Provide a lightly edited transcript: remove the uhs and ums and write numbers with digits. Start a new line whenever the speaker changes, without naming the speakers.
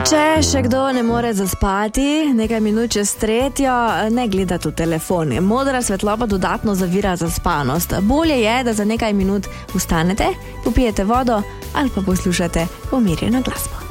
Če še kdo ne more zaspati, nekaj minut čez 3, ne gledati v telefon. Modra svetloba dodatno zavira zaspanost. Bolje je, da za nekaj minut vstanete, popijete vodo ali pa poslušate umirjeno glasbo.